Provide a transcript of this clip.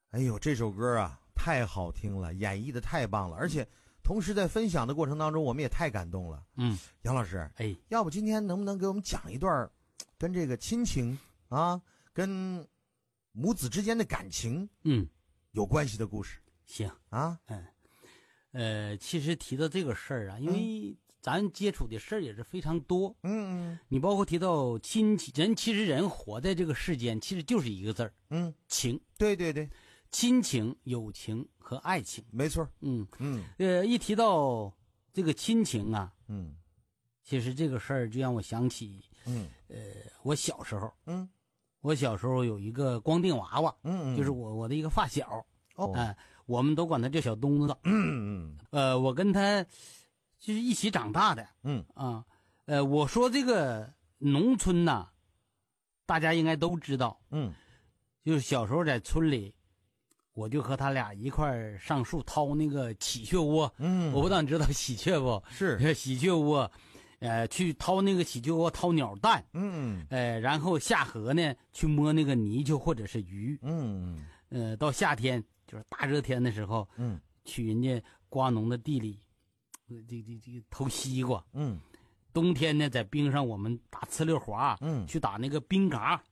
哎呦，这首歌啊太好听了，演绎的太棒了，而且同时在分享的过程当中，我们也太感动了。杨老师，要不今天能不能给我们讲一段跟这个亲情啊，跟母子之间的感情有关系的故事？ 行啊， 其实提到这个事儿啊，因为咱接触的事儿也是非常多。你包括提到亲情，其实人活在这个世间，其实就是一个字儿，情。 对对对， 亲情、友情和爱情， 没错。 一提到这个亲情啊，其实这个事儿就让我想起，我小时候，我小时候有一个光腚娃娃，就是我的一个发小，我们都管他叫小东子，我跟他就是一起长大的，我说这个农村呐，大家应该都知道，就是小时候在村里，我就和他俩一块儿上树掏那个喜鹊窝，我不知道你知道喜鹊不？ 是喜鹊窝，去掏那个喜鹊窝，掏鸟蛋，然后下河呢去摸那个泥鳅或者是鱼，到夏天就是大热天的时候，去人家瓜农的地里，这偷西瓜，冬天呢在冰上我们打呲溜滑，去打那个冰嘎，